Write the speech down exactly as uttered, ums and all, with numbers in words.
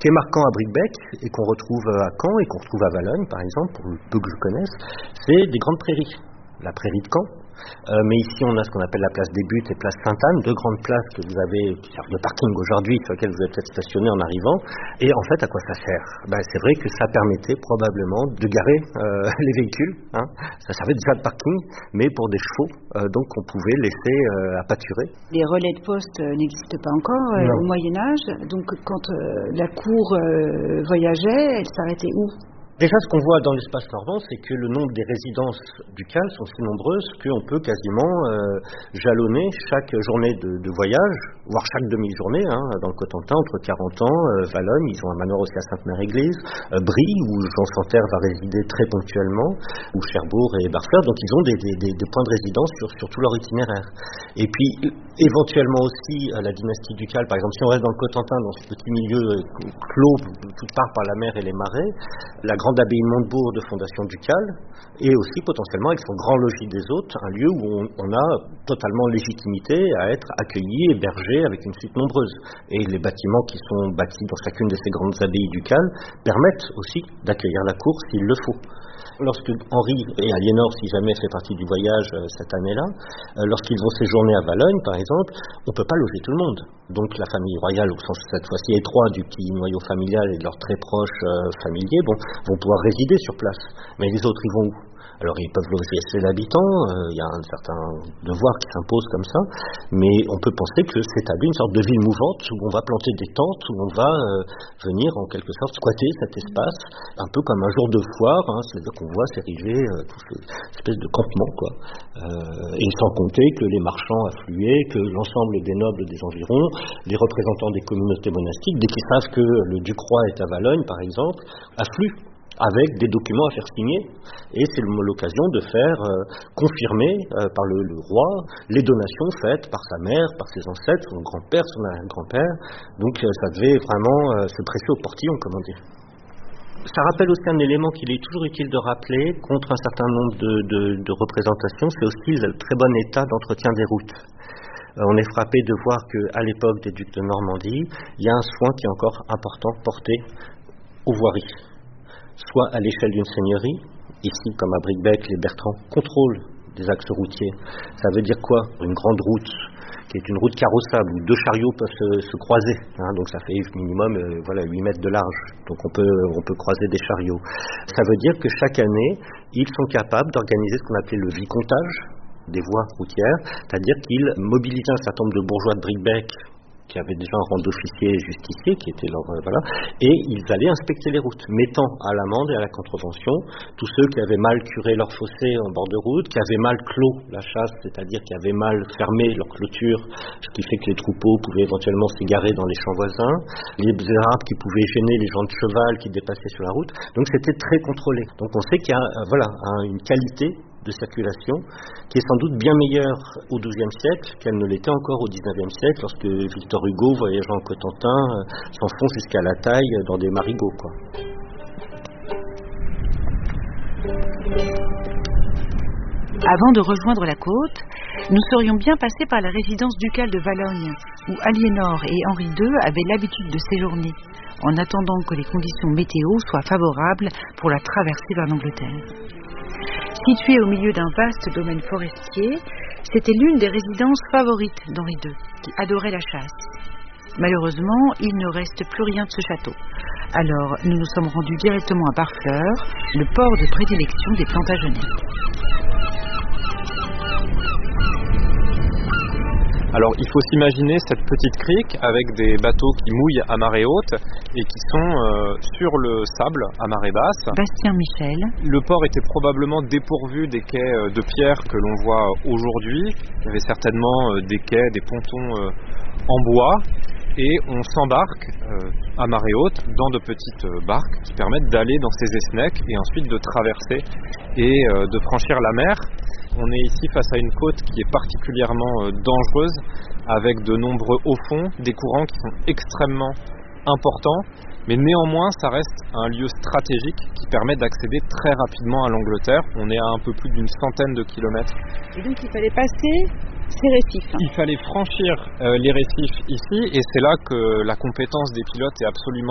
qui est marquant à Bricbec et qu'on retrouve à Caen et qu'on retrouve à Valognes, par exemple, pour le peu que je connaisse, c'est des grandes prairies. La prairie de Caen. Euh, mais ici, on a ce qu'on appelle la place des Buttes et place Sainte-Anne, deux grandes places que vous avez, qui servent de parking aujourd'hui, sur lesquelles vous êtes peut-être stationné en arrivant. Et en fait, à quoi ça sert? Ben, c'est vrai que ça permettait probablement de garer euh, les véhicules. Hein. Ça servait déjà de parking, mais pour des chevaux, euh, donc on pouvait laisser euh, à pâturer. Les relais de poste euh, n'existent pas encore euh, au Moyen-Âge. Donc quand euh, la cour euh, voyageait, elle s'arrêtait où? Déjà, ce qu'on voit dans l'espace normand, c'est que le nombre des résidences ducales sont si nombreuses qu'on peut quasiment euh, jalonner chaque journée de, de voyage, voire chaque demi-journée, hein, dans le Cotentin, entre quarante ans, euh, Valognes, ils ont un manoir aussi à Sainte-Mère-Église, euh, Brie, où Jean Santerre va résider très ponctuellement, ou Cherbourg et Barfleur, donc ils ont des, des, des, des points de résidence sur, sur tout leur itinéraire. Et puis, éventuellement aussi, euh, la dynastie ducale, par exemple, si on reste dans le Cotentin, dans ce petit milieu euh, clos, toute part par la mer et les marais, la grande abbaye de Montebourg de fondation ducale, et aussi potentiellement avec son grand logis des hôtes, un lieu où on, on a totalement légitimité à être accueilli, hébergé avec une suite nombreuse. Et les bâtiments qui sont bâtis dans chacune de ces grandes abbayes ducales permettent aussi d'accueillir la cour s'il le faut. Lorsque Henri et Aliénor, si jamais fait partie du voyage euh, cette année-là, euh, lorsqu'ils vont séjourner à Valognes, par exemple, on ne peut pas loger tout le monde. Donc la famille royale, au sens cette fois-ci étroit du petit noyau familial et de leurs très proches euh, familiers, bon, vont pouvoir résider sur place. Mais les autres, ils vont où? Alors ils peuvent loger chez l'habitant, il euh, y a un certain devoir qui s'impose comme ça, mais on peut penser que c'est établi une sorte de ville mouvante où on va planter des tentes, où on va euh, venir en quelque sorte squatter cet espace, un peu comme un jour de foire, hein, c'est-à-dire qu'on voit s'ériger euh, toutes ces espèces de campements, quoi. Euh, et sans compter que les marchands affluaient, que l'ensemble des nobles des environs, les représentants des communautés monastiques, dès qu'ils savent que le Ducroi est à Valognes, par exemple, affluent avec des documents à faire signer, et c'est l'occasion de faire euh, confirmer euh, par le, le roi les donations faites par sa mère, par ses ancêtres, son grand-père, son arrière-grand-père. Donc euh, ça devait vraiment euh, se presser au portillon, comment dire. Ça rappelle aussi un élément qu'il est toujours utile de rappeler contre un certain nombre de, de, de représentations, c'est aussi le très bon état d'entretien des routes. Euh, on est frappé de voir qu'à l'époque des ducs de Normandie, il y a un soin qui est encore important porté aux voiries. Soit à l'échelle d'une seigneurie, ici comme à Bricbec, les Bertrands contrôlent des axes routiers. Ça veut dire quoi? Une grande route, qui est une route carrossable, où deux chariots peuvent se, se croiser, hein, donc ça fait minimum euh, voilà, huit mètres de large, donc on peut, on peut croiser des chariots. Ça veut dire que chaque année, ils sont capables d'organiser ce qu'on appelait le vicomtage des voies routières, c'est-à-dire qu'ils mobilisaient un certain nombre de bourgeois de Bricbec, qui avaient déjà un rang d'officier et justicier, qui était leur, euh, voilà, et ils allaient inspecter les routes, mettant à l'amende et à la contrevention tous ceux qui avaient mal curé leur fossé en bord de route, qui avaient mal clos la chasse, c'est-à-dire qui avaient mal fermé leur clôture, ce qui fait que les troupeaux pouvaient éventuellement s'égarer dans les champs voisins, les arbres qui pouvaient gêner les gens de cheval qui dépassaient sur la route, donc c'était très contrôlé. Donc on sait qu'il y a euh, voilà, un, une qualité de circulation, qui est sans doute bien meilleure au douzième siècle qu'elle ne l'était encore au dix-neuvième siècle, lorsque Victor Hugo, voyageant en Cotentin, euh, s'enfonce jusqu'à la taille dans des marigots, quoi. Avant de rejoindre la côte, nous serions bien passés par la résidence ducale de Valognes, où Aliénor et Henri deux avaient l'habitude de séjourner, en attendant que les conditions météo soient favorables pour la traversée vers l'Angleterre. Située au milieu d'un vaste domaine forestier, c'était l'une des résidences favorites d'Henri deux, qui adorait la chasse. Malheureusement, il ne reste plus rien de ce château. Alors, nous nous sommes rendus directement à Barfleur, le port de prédilection des Plantagenets. Alors il faut s'imaginer cette petite crique avec des bateaux qui mouillent à marée haute et qui sont euh, sur le sable à marée basse. Bastien Michel. Le port était probablement dépourvu des quais de pierre que l'on voit aujourd'hui. Il y avait certainement euh, des quais, des pontons euh, en bois. Et on s'embarque euh, à marée haute dans de petites euh, barques qui permettent d'aller dans ces esnecs et ensuite de traverser et euh, de franchir la mer. On est ici face à une côte qui est particulièrement euh, dangereuse, avec de nombreux hauts fonds, des courants qui sont extrêmement importants, mais néanmoins ça reste un lieu stratégique qui permet d'accéder très rapidement à l'Angleterre. On est à un peu plus d'une centaine de kilomètres. Et donc il fallait passer ces récifs. Il fallait franchir euh, les récifs ici, et c'est là que la compétence des pilotes est absolument